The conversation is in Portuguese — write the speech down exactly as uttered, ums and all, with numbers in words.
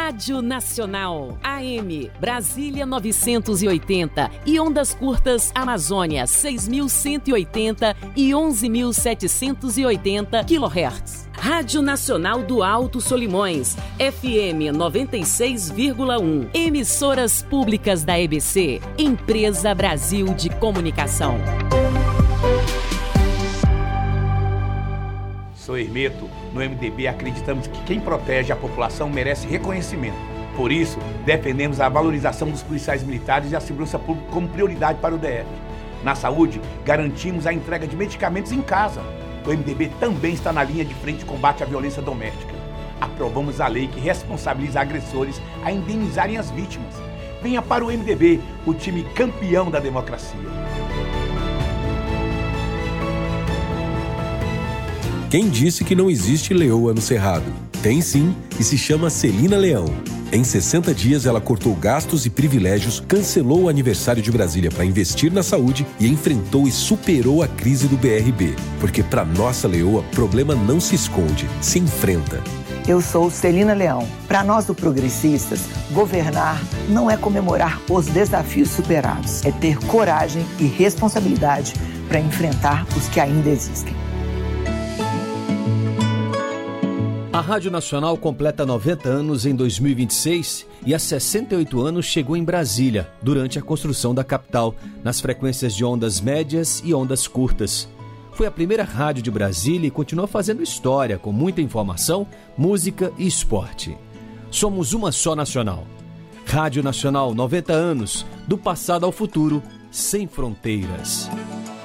Rádio Nacional, A M, Brasília novecentos e oitenta e ondas curtas Amazônia seis mil cento e oitenta e onze mil setecentos e oitenta quilohertz. Rádio Nacional do Alto Solimões, F M noventa e seis vírgula um. Emissoras públicas da E B C, Empresa Brasil de Comunicação. Sou Hermeto. No M D B acreditamos que quem protege a população merece reconhecimento. Por isso, defendemos a valorização dos policiais militares e a segurança pública como prioridade para o D F. Na saúde, garantimos a entrega de medicamentos em casa. O M D B também está na linha de frente de combate à violência doméstica. Aprovamos a lei que responsabiliza agressores a indenizarem as vítimas. Venha para o M D B, o time campeão da democracia. Quem disse que não existe leoa no Cerrado? Tem sim, e se chama Celina Leão. Em sessenta dias, ela cortou gastos e privilégios, cancelou o aniversário de Brasília para investir na saúde e enfrentou e superou a crise do B R B. Porque para nossa leoa, problema não se esconde, se enfrenta. Eu sou Celina Leão. Para nós do Progressistas, governar não é comemorar os desafios superados, é ter coragem e responsabilidade para enfrentar os que ainda existem. A Rádio Nacional completa noventa anos em dois mil e vinte e seis e há sessenta e oito anos chegou em Brasília, durante a construção da capital, nas frequências de ondas médias e ondas curtas. Foi a primeira rádio de Brasília e continua fazendo história, com muita informação, música e esporte. Somos uma só nacional. Rádio Nacional, noventa anos, do passado ao futuro, sem fronteiras.